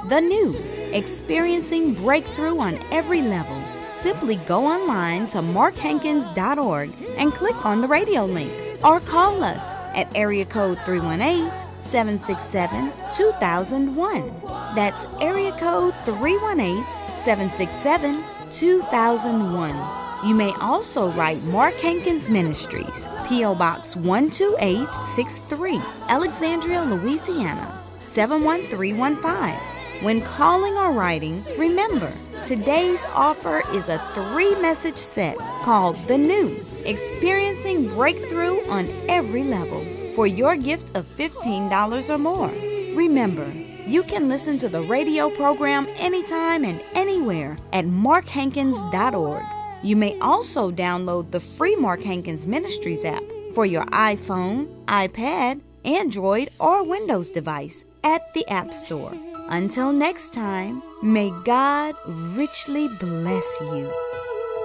The New, experiencing breakthrough on every level. Simply go online to markhankins.org and click on the radio link or call us at area code 318-767-2001. That's area code 318-767-2001. You may also write Mark Hankins Ministries, P.O. Box 12863, Alexandria, Louisiana, 71315. When calling or writing, remember, today's offer is a 3-message set called The New, experiencing breakthrough on every level, for your gift of $15 or more. Remember, you can listen to the radio program anytime and anywhere at markhankins.org. You may also download the free Mark Hankins Ministries app for your iPhone, iPad, Android, or Windows device at the App Store. Until next time, may God richly bless you.